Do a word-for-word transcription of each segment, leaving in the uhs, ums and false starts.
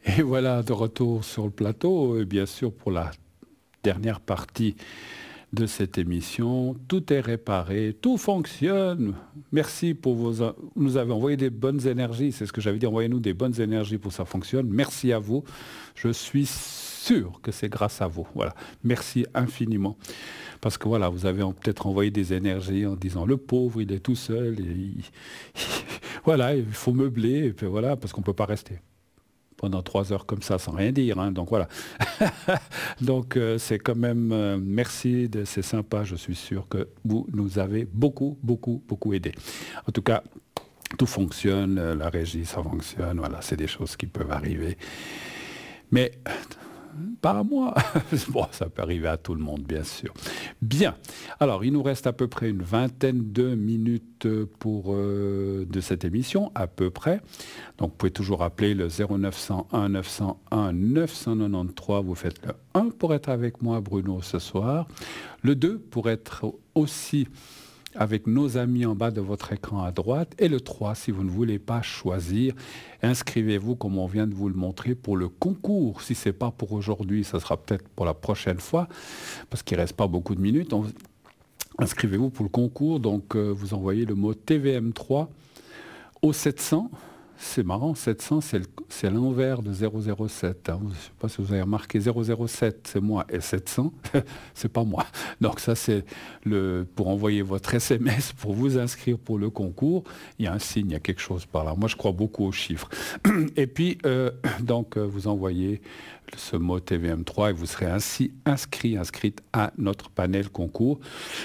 Et voilà, de retour sur le plateau, et bien sûr pour la dernière partie de cette émission. Tout est réparé, tout fonctionne. Merci pour vos... Vous nous avez envoyé des bonnes énergies, c'est ce que j'avais dit, envoyez-nous des bonnes énergies pour que ça fonctionne. Merci à vous. Je suis sûr que c'est grâce à vous. Voilà. Merci infiniment. Parce que voilà, vous avez peut-être envoyé des énergies en disant le pauvre, il est tout seul. Et il... voilà, il faut meubler, et puis voilà, parce qu'on ne peut pas rester pendant trois heures comme ça sans rien dire. Hein, donc voilà. donc euh, c'est quand même euh, merci, de, c'est sympa. Je suis sûr que vous nous avez beaucoup, beaucoup, beaucoup aidé. En tout cas, tout fonctionne, euh, la régie, ça fonctionne. Voilà, c'est des choses qui peuvent arriver. Mais pas à moi. Bon, ça peut arriver à tout le monde, bien sûr. Bien. Alors, il nous reste à peu près une vingtaine de minutes pour, euh, de cette émission, à peu près. Donc, vous pouvez toujours appeler le zéro neuf cent un neuf cent un neuf cent quatre-vingt-treize. Vous faites le un pour être avec moi, Bruno, ce soir. Le deux pour être aussi avec nos amis en bas de votre écran à droite. Et le trois, si vous ne voulez pas choisir, inscrivez-vous, comme on vient de vous le montrer, pour le concours. Si ce n'est pas pour aujourd'hui, ça sera peut-être pour la prochaine fois, parce qu'il ne reste pas beaucoup de minutes. On... Inscrivez-vous pour le concours. Donc, euh, vous envoyez le mot T V M trois au sept cents. C'est marrant, sept cents, c'est, le, c'est l'envers de zéro zéro sept. Hein. Je ne sais pas si vous avez remarqué, zéro zéro sept, c'est moi, et sept cents, c'est pas moi. Donc ça, c'est le, pour envoyer votre S M S, pour vous inscrire pour le concours. Il y a un signe, il y a quelque chose par là. Moi, je crois beaucoup aux chiffres. Et puis, euh, donc, vous envoyez ce mot T V M trois et vous serez ainsi inscrit, inscrite à notre panel concours.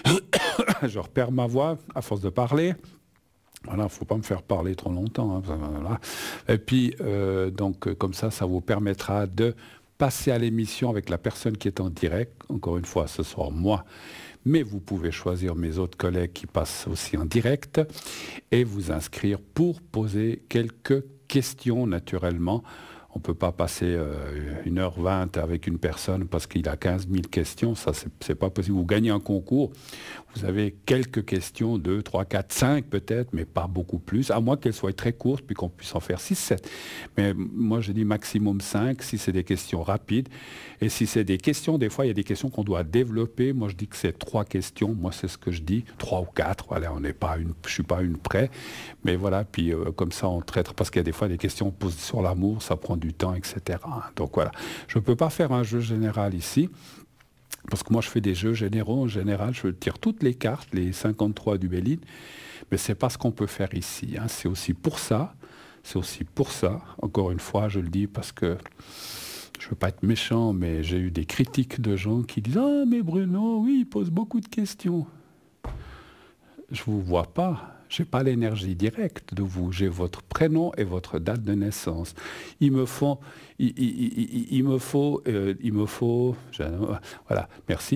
Je repère ma voix à force de parler. Voilà, il ne faut pas me faire parler trop longtemps. Hein, voilà. Et puis, euh, donc, comme ça, ça vous permettra de passer à l'émission avec la personne qui est en direct. Encore une fois, ce soir, moi. Mais vous pouvez choisir mes autres collègues qui passent aussi en direct et vous inscrire pour poser quelques questions, naturellement. On ne peut pas passer euh, une heure vingt avec une personne parce qu'il a quinze mille questions. Ça, c'est, c'est pas possible. Vous gagnez un concours, vous avez quelques questions, deux, trois, quatre, cinq peut-être, mais pas beaucoup plus, à moins qu'elles soient très courtes, puis qu'on puisse en faire six, sept. Mais moi, je dis maximum cinq, si c'est des questions rapides. Et si c'est des questions, des fois, il y a des questions qu'on doit développer. Moi, je dis que c'est trois questions. Moi, c'est ce que je dis. Trois ou quatre. Voilà, on n'est pas une, je ne suis pas une près. Mais voilà, puis euh, comme ça, on traite. Parce qu'il y a des fois des questions posées sur l'amour, ça prend du temps, et cetera. Donc voilà, je ne peux pas faire un jeu général ici, parce que moi je fais des jeux généraux en général, je tire toutes les cartes, les cinquante-trois du Béline, mais c'est pas ce qu'on peut faire ici. Hein. C'est aussi pour ça, c'est aussi pour ça, encore une fois, je le dis parce que je ne veux pas être méchant, mais j'ai eu des critiques de gens qui disent « Ah, mais Bruno, oui, il pose beaucoup de questions. » Je ne vous vois pas. Je n'ai pas l'énergie directe de vous. J'ai votre prénom et votre date de naissance. Il me faut... Il, il, il, il me faut... Euh, il me faut... Je, voilà, merci.